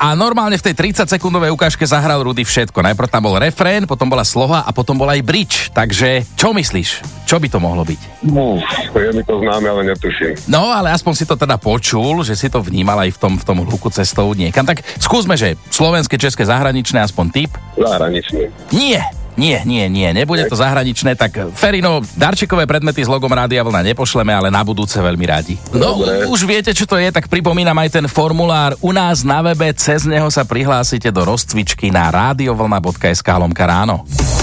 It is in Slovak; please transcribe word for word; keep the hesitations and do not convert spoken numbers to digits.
A normálne v tej tridsaťsekundovej ukážke zahral Rudy všetko. Najprv tam bol refrén, potom bola sloha a potom bol aj bridge. Takže čo myslíš? Čo by to mohlo byť? Uf, je mi to známe, ale netuším. No, ale aspoň si to teda počul, že si to vnímal aj v tom, v tom hluku cestou niekam. Tak skúsme, že slovenské, české, zahraničné, aspoň tip. Zahraničný. Nie. Nie, nie, nie, nebude to zahraničné, tak Ferino, darčekové predmety s logom Rádia Vlna nepošleme, ale na budúce veľmi rádi. No, Dobre. Už viete, čo to je, tak pripomínam aj ten formulár u nás na webe, cez neho sa prihlásite do rozcvičky na radiovlna bodka es ká lomka ráno.